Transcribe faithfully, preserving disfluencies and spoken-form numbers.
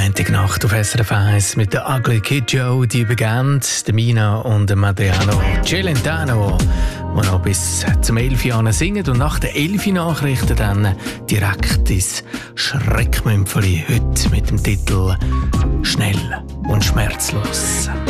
Montagnacht auf S R F eins mit der Ugly Kid Joe, die beginnt, der Mina und der Adriano Celentano, die noch bis zum elf Uhr singen und nach den elf Nachrichten dann direkt ins Schreckmümpfeli, heute mit dem Titel «Schnell und schmerzlos».